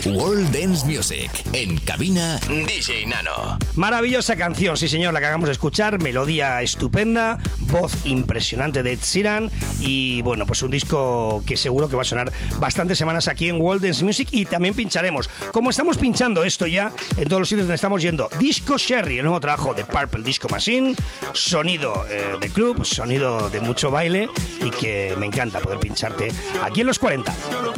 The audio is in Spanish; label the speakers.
Speaker 1: World Dance Music. En cabina, DJ Nano.
Speaker 2: Maravillosa canción, sí señor, la que acabamos de escuchar. Melodía estupenda, voz impresionante de Ed Sheeran. Y bueno, pues un disco que seguro que va a sonar bastantes semanas aquí en World Dance Music. Y también pincharemos, como estamos pinchando esto ya en todos los sitios donde estamos yendo, Disco Sherry, el nuevo trabajo de Purple Disco Machine. Sonido de club, sonido de mucho baile, y que me encanta poder pincharte aquí en los 40.